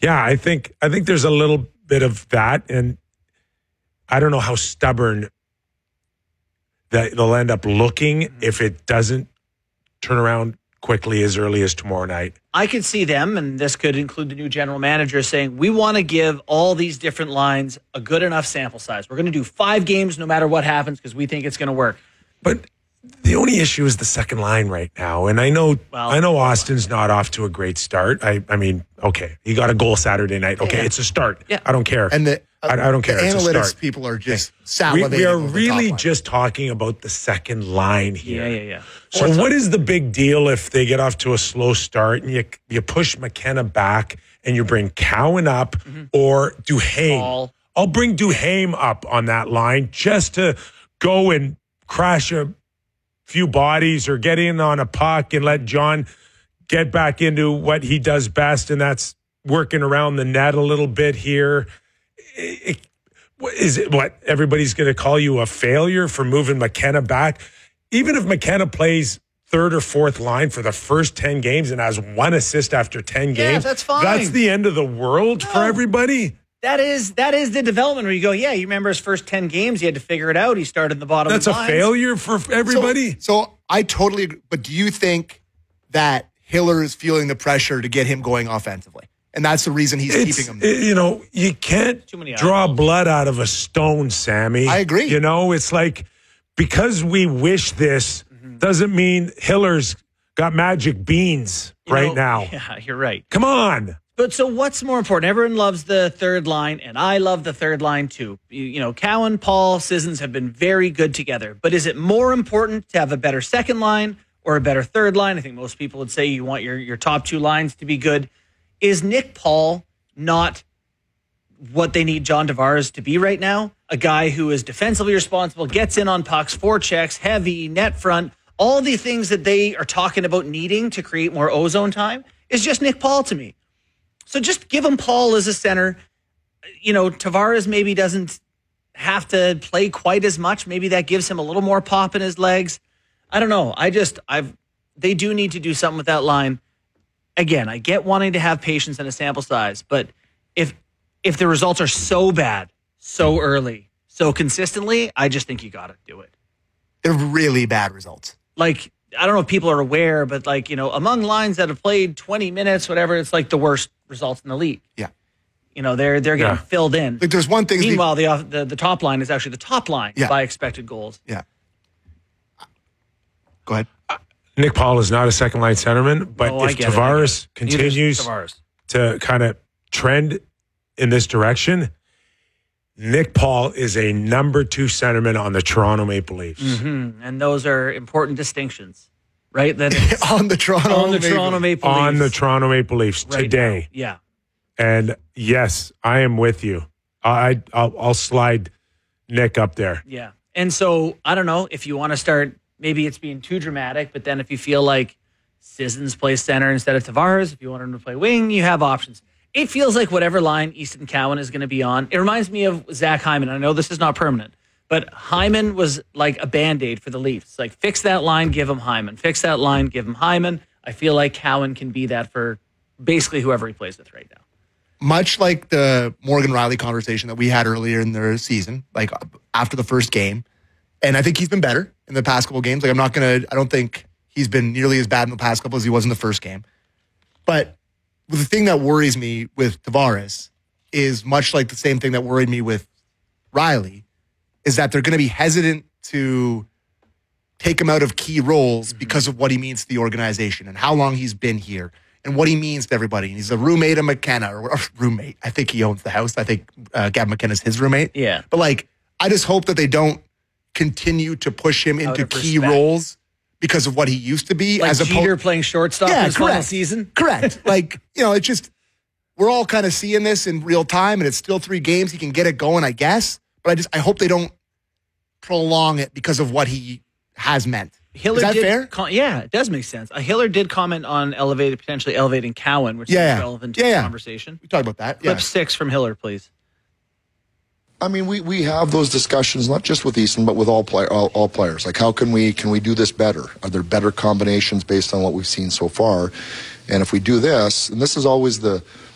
Yeah, I think there's a little bit of that, and I don't know how stubborn that they'll end up looking if it doesn't turn around quickly as early as tomorrow night. I could see them, and this could include the new general manager, saying, we want to give all these different lines a good enough sample size. We're going to do 5 games no matter what happens because we think it's going to work. But the only issue is the second line right now. And I know Austin's not off to a great start. I mean, okay, he got a goal Saturday night. Okay, it's a start. Yeah. I don't care. And I don't care. The it's analytics people are just salivating. We are really just talking about the second line here. Yeah. So what is the big deal if they get off to a slow start and you push McKenna back and you bring Cowan up or Duhaime? I'll bring Duhaime up on that line just to go and crash a few bodies or get in on a puck and let John get back into what he does best, and that's working around the net a little bit here. Is it what everybody's going to call you a failure for moving McKenna back? Even if McKenna plays third or fourth line for the first 10 games and has 1 assist after 10 games, that's fine. That's the end of the world for everybody. That is the development where you go, you remember his first 10 games, he had to figure it out. He started in the bottom of the That's a failure for everybody. So I totally agree. But do you think that Hiller is feeling the pressure to get him going offensively? And that's the reason he's keeping him there. You can't draw blood out of a stone, Sammy. I agree. It's like, because we wish this doesn't mean Hiller's got magic beans now. Yeah, you're right. Come on. But so what's more important? Everyone loves the third line, and I love the third line too. Cowan, Paul, Sissons have been very good together. But is it more important to have a better second line or a better third line? I think most people would say you want your top 2 lines to be good. Is Nick Paul not what they need John Tavares to be right now? A guy who is defensively responsible, gets in on pucks, forechecks, heavy, net front, all the things that they are talking about needing to create more ozone time is just Nick Paul to me. So just give him Paul as a center. Tavares maybe doesn't have to play quite as much. Maybe that gives him a little more pop in his legs. I don't know. They do need to do something with that line. Again, I get wanting to have patience and a sample size, but if the results are so bad, so early, so consistently, I just think you got to do it. They're really bad results. Like, I don't know if people are aware, but among lines that have played 20 minutes, whatever, it's like the worst results in the league. Yeah. They're getting filled in. Like, there's one thing. Meanwhile, the top line is actually the top line by expected goals. Yeah. Go ahead. Nick Paul is not a second-line centerman, but if Tavares continues to kind of trend in this direction, Nick Paul is a number 2 centerman on the Toronto Maple Leafs. Mm-hmm. And those are important distinctions, right? That on the Toronto Maple Leafs. On the Toronto Maple Leafs right today. Now. Yeah. And yes, I am with you. I'll slide Nick up there. Yeah. And so, I don't know if you want to start. Maybe it's being too dramatic, but then if you feel like Sissons plays center instead of Tavares, if you want him to play wing, you have options. It feels like whatever line Easton Cowan is going to be on. It reminds me of Zach Hyman. I know this is not permanent, but Hyman was like a Band-Aid for the Leafs. Like, fix that line, give him Hyman. Fix that line, give him Hyman. I feel like Cowan can be that for basically whoever he plays with right now. Much like the Morgan Rielly conversation that we had earlier in the season, like after the first game. And I think he's been better in the past couple of games. Like, I don't think he's been nearly as bad in the past couple as he was in the first game. But the thing that worries me with Tavares is much like the same thing that worried me with Rielly, is that they're going to be hesitant to take him out of key roles because of what he means to the organization and how long he's been here and what he means to everybody. And he's a roommate of McKenna, or roommate. I think he owns the house. I think Gavin McKenna's his roommate. Yeah. But I just hope that they don't continue to push him into key roles because of what he used to be. Like as Jeter playing shortstop in his final season? Correct. It's just, we're all kind of seeing this in real time, and it's still 3 games. He can get it going, I guess. But I hope they don't prolong it because of what he has meant. Hiller is that fair? Yeah, it does make sense. Hiller did comment on potentially elevating Cowan, which is relevant to the conversation. We talked about that. Clip 6 from Hiller, please. I mean, we have those discussions, not just with Easton, but with all players. Like, how can we do this better? Are there better combinations based on what we've seen so far? And if we do this, and this is always the